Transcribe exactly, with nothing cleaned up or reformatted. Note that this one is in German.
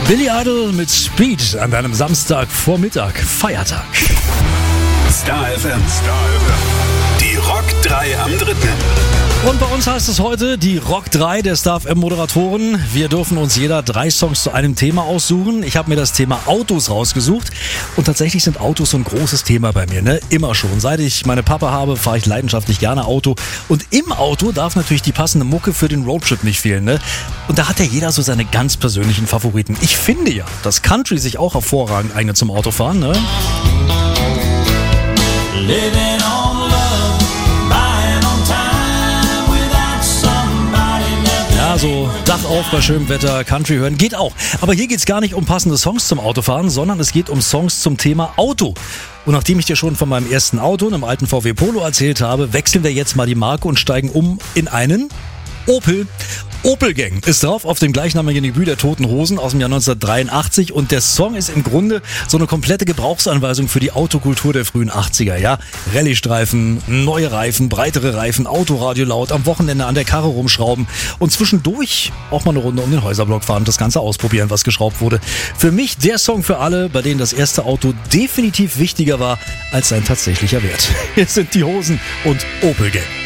Billy Idol mit Speed an deinem Samstagvormittag, Feiertag. Star F M, Star F M. Die Rock drei am dritten. Und bei uns heißt es heute die Rock drei der Star F M Moderatoren. Wir dürfen uns jeder drei Songs zu einem Thema aussuchen. Ich habe mir das Thema Autos rausgesucht. Und tatsächlich sind Autos so ein großes Thema bei mir, ne? Immer schon. Seit ich meine Papa habe, fahre ich leidenschaftlich gerne Auto. Und im Auto darf natürlich die passende Mucke für den Roadtrip nicht fehlen, ne? Und da hat ja jeder so seine ganz persönlichen Favoriten. Ich finde ja, dass Country sich auch hervorragend eignet zum Autofahren, ne? Living on love, buying on time without somebody left. Ja, so Dach auf bei schönem Wetter, Country hören, geht auch. Aber hier geht's gar nicht um passende Songs zum Autofahren, sondern es geht um Songs zum Thema Auto. Und nachdem ich dir schon von meinem ersten Auto, einem alten V W Polo, erzählt habe, wechseln wir jetzt mal die Marke und steigen um in einen Opel. Opel Gang ist drauf auf dem gleichnamigen Debüt der Toten Hosen aus dem Jahr neunzehnhundertdreiundachtzig und der Song ist im Grunde so eine komplette Gebrauchsanweisung für die Autokultur der frühen achtziger, ja. Rallye-Streifen, neue Reifen, breitere Reifen, Autoradio laut, am Wochenende an der Karre rumschrauben und zwischendurch auch mal eine Runde um den Häuserblock fahren und das Ganze ausprobieren, was geschraubt wurde. Für mich der Song für alle, bei denen das erste Auto definitiv wichtiger war als sein tatsächlicher Wert. Hier sind die Hosen und Opel Gang.